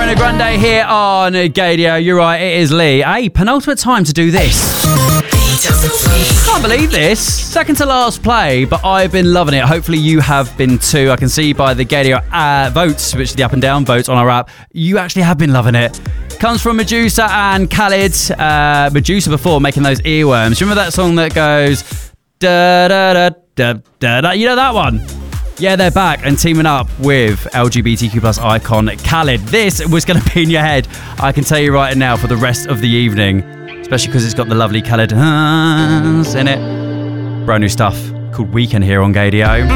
Ariana Grande here on Gaydio. You're right, it is Lee. Hey, penultimate time to do this. Can't believe this. Second to last play, but I've been loving it. Hopefully you have been too. I can see by the Gaydio votes, which are the up and down votes on our app, you actually have been loving it. Comes from Medusa and Khalid. Medusa before making those earworms. Remember that song that goes da da da da da da? You know that one? Yeah, they're back and teaming up with LGBTQ plus icon Khalid. This was going to be in your head, I can tell you right now, for the rest of the evening. Especially because it's got the lovely Khalid in it. Brand new stuff called Weekend here on Gaydio.